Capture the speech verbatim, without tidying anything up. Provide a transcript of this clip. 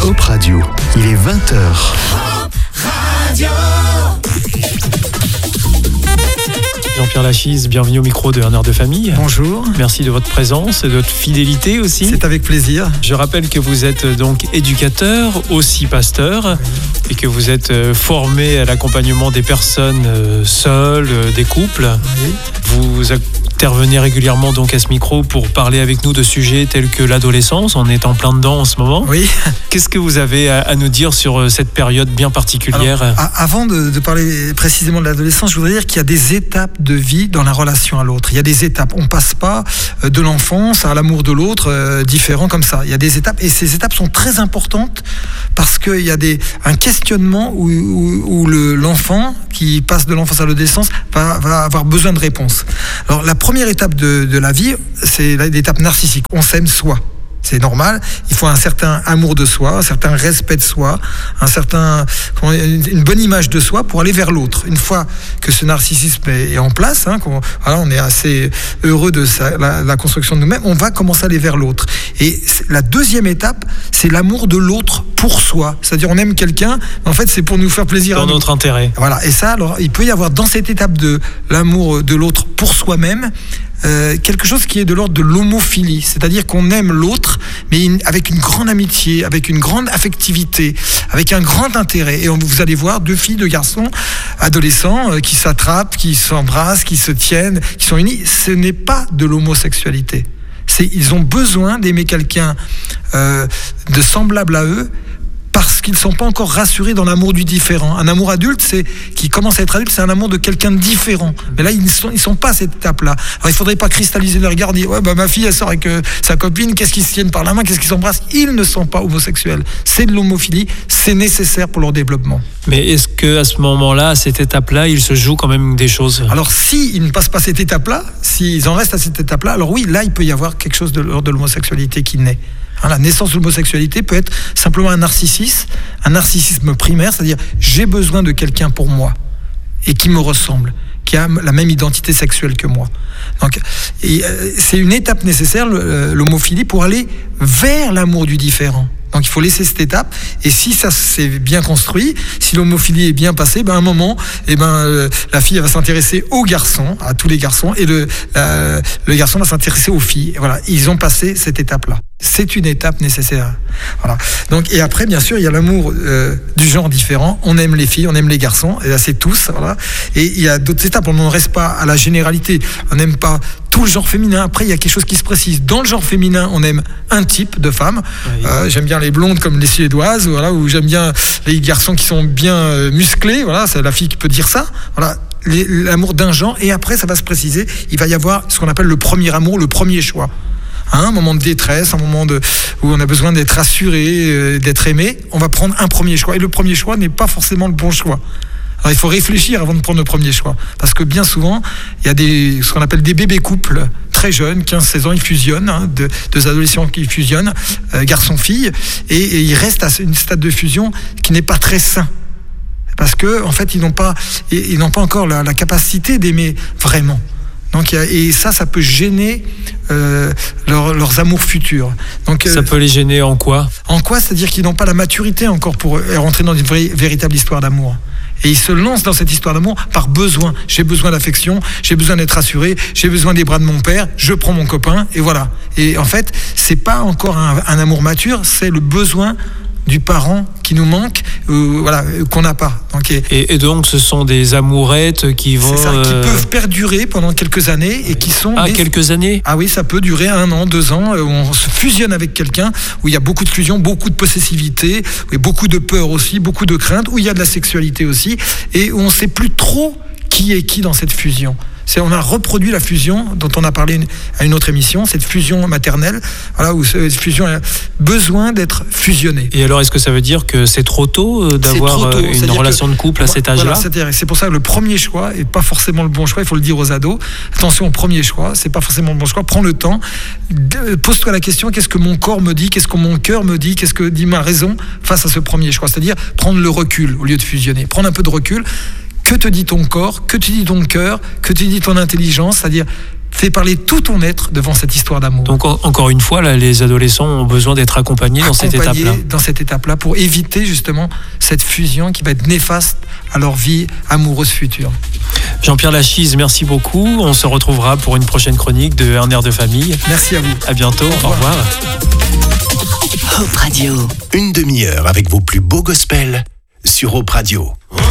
Hop Radio. Il est vingt heures. Hop Radio. Jean-Pierre Lachise, bienvenue au micro de Un heure de famille. Bonjour. Merci de votre présence et de votre fidélité aussi. C'est avec plaisir. Je rappelle que vous êtes donc éducateur, aussi pasteur, oui. Et que vous êtes formé à l'accompagnement des personnes seules, des couples. Oui. Vous intervenez régulièrement donc à ce micro pour parler avec nous de sujets tels que l'adolescence. On est en plein dedans en ce moment. Oui. Qu'est-ce que vous avez à, à nous dire sur cette période bien particulière? Alors, a- Avant de, de parler précisément de l'adolescence, je voudrais dire qu'il y a des étapes de vie dans la relation à l'autre. Il y a des étapes. On passe pas de l'enfance à l'amour de l'autre euh, différent comme ça. Il y a des étapes et ces étapes sont très importantes parce qu'il y a des, un questionnement où, où, où le, l'enfant qui passe de l'enfance à l'adolescence va, va avoir besoin de réponses. Alors la première étape de, de la vie, c'est l'étape narcissique. On s'aime soi. C'est normal. Il faut un certain amour de soi, un certain respect de soi, un certain, une bonne image de soi pour aller vers l'autre. Une fois que ce narcissisme est en place, hein, qu'on, voilà, on est assez heureux de sa, la, la construction de nous-mêmes, on va commencer à aller vers l'autre. Et la deuxième étape, c'est l'amour de l'autre pour soi. C'est-à-dire, on aime quelqu'un, mais en fait, c'est pour nous faire plaisir. Dans notre intérêt. Voilà. Et ça, alors, il peut y avoir dans cette étape de l'amour de l'autre pour soi-même, Euh, quelque chose qui est de l'ordre de l'homophilie, c'est-à-dire qu'on aime l'autre, mais une, avec une grande amitié, avec une grande affectivité, avec un grand intérêt. Et on, vous allez voir deux filles, deux garçons, adolescents, euh, qui s'attrapent, qui s'embrassent, qui se tiennent, qui sont unis. Ce n'est pas de l'homosexualité. C'est, ils ont besoin d'aimer quelqu'un euh, de semblable à eux, parce qu'ils ne sont pas encore rassurés dans l'amour du différent. Un amour adulte, c'est, qui commence à être adulte, c'est un amour de quelqu'un de différent. Mais là, ils ne sont, ils sont pas à cette étape-là. Alors, il ne faudrait pas cristalliser le regard, dire, ouais, bah, ma fille, elle sort avec euh, sa copine, qu'est-ce qu'ils se tiennent par la main, qu'est-ce qu'ils s'embrassent? Ils ne sont pas homosexuels. C'est de l'homophilie, c'est nécessaire pour leur développement. Mais est-ce qu'à ce moment-là, à cette étape-là, il se joue quand même des choses? Alors, s'ils ne passent pas cette étape-là, s'ils en restent à cette étape-là, alors oui, là, il peut y avoir quelque chose de l'ordre de l'homosexualité qui naît. La naissance de l'homosexualité peut être simplement un narcissisme, un narcissisme primaire, c'est-à-dire j'ai besoin de quelqu'un pour moi et qui me ressemble, qui a la même identité sexuelle que moi. Donc, et, euh, c'est une étape nécessaire, l'homophilie, pour aller vers l'amour du différent. Donc il faut laisser cette étape, et si ça s'est bien construit, si l'homophilie est bien passée, ben à un moment, eh ben euh, la fille elle va s'intéresser aux garçons, à tous les garçons, et le euh, le garçon va s'intéresser aux filles. Et voilà, ils ont passé cette étape-là. C'est une étape nécessaire. Voilà. Donc et après, bien sûr, il y a l'amour euh, du genre différent. On aime les filles, on aime les garçons, et là c'est tous. Voilà. Et il y a d'autres étapes. On n'en reste pas à la généralité. On n'aime pas tout le genre féminin. Après, il y a quelque chose qui se précise. Dans le genre féminin, on aime un type de femme. Oui. Euh, j'aime bien les blondes comme les suédoises, voilà, ou j'aime bien les garçons qui sont bien euh, musclés. Voilà, c'est la fille qui peut dire ça. Voilà, les, l'amour d'un genre. Et après, ça va se préciser. Il va y avoir ce qu'on appelle le premier amour, le premier choix. Hein, un moment de détresse, un moment de, où on a besoin d'être assuré, euh, d'être aimé. On va prendre un premier choix. Et le premier choix n'est pas forcément le bon choix. Alors, il faut réfléchir avant de prendre le premier choix. Parce que bien souvent, il y a des, ce qu'on appelle des bébés couples très jeunes, quinze seize ans, ils fusionnent, hein, deux, deux adolescents qui fusionnent, euh, garçon-fille, et, et ils restent à une stade de fusion qui n'est pas très sain. Parce que, en fait, ils n'ont pas, ils n'ont pas encore la, la capacité d'aimer vraiment. Donc, et ça, ça peut gêner euh, leur, leurs amours futurs. Donc, ça euh, peut les gêner en quoi? En quoi? C'est-à-dire qu'ils n'ont pas la maturité encore pour rentrer dans une vraie, véritable histoire d'amour. Et ils se lancent dans cette histoire d'amour par besoin. J'ai besoin d'affection, j'ai besoin d'être rassuré, j'ai besoin des bras de mon père, je prends mon copain, et voilà. Et en fait, c'est pas encore un, un amour mature, c'est le besoin du parent qui nous manque, euh, voilà, qu'on n'a pas. Donc, et, et, et donc, ce sont des amourettes qui vont... C'est ça, euh... qui peuvent perdurer pendant quelques années et qui sont... Ah, des... quelques années? Ah oui, ça peut durer un an, deux ans, où on se fusionne avec quelqu'un, où il y a beaucoup de fusion, beaucoup de possessivité, où il y a beaucoup de peur aussi, beaucoup de crainte, où il y a de la sexualité aussi, et où on ne sait plus trop qui est qui dans cette fusion. C'est, on a reproduit la fusion dont on a parlé une, à une autre émission, cette fusion maternelle, voilà, où cette fusion a besoin d'être fusionnée. Et alors, est-ce que ça veut dire que c'est trop tôt euh, d'avoir trop tôt, une relation de couple à cet âge-là? Voilà, c'est-à-dire, c'est pour ça que le premier choix n'est pas forcément le bon choix, il faut le dire aux ados. Attention au premier choix, c'est pas forcément le bon choix. Prends le temps, de, pose-toi la question, qu'est-ce que mon corps me dit, qu'est-ce que mon cœur me dit, qu'est-ce que dit ma raison face à ce premier choix. C'est-à-dire prendre le recul au lieu de fusionner, prendre un peu de recul. Que te dit ton corps? Que te dit ton cœur? Que te dit ton intelligence? C'est-à-dire, Fais parler tout ton être devant cette histoire d'amour. Donc en, encore une fois, là, les adolescents ont besoin d'être accompagnés dans cette étape-là. Dans cette étape-là pour éviter justement cette fusion qui va être néfaste à leur vie amoureuse future. Jean-Pierre Lachise, merci beaucoup. On se retrouvera pour une prochaine chronique de Un air de famille. Merci à vous. À bientôt. Au revoir. Au revoir. Hope Radio. Une demi-heure avec vos plus beaux gospels sur Hope Radio.